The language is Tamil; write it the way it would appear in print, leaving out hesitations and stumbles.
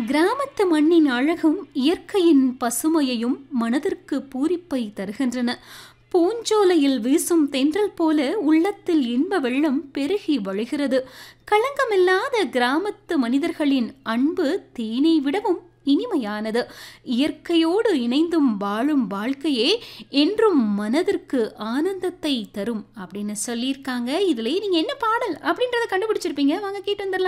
கிராமத்து மண்ணின் அழகும் இயற்கையின் பசுமையையும் மனதிற்கு பூரிப்பை தருகின்றன. பூஞ்சோலையில் வீசும் தென்றல் போல உள்ளத்தில் இன்ப வெள்ளம் பெருகி வழிகிறது. களங்கமில்லாத கிராமத்து மனிதர்களின் அன்பு தேனை விடவும் இனிமையானது. இயற்கையோடு இணைந்தும் வாழும் வாழ்க்கையே என்றும் மனதிற்கு ஆனந்தத்தை தரும் அப்படின்னு சொல்லியிருக்காங்க. இதுல நீங்க என்ன பாடல் அப்படின்றத கண்டுபிடிச்சிருப்பீங்க. வாங்க கேட்டு வந்துடலாம்.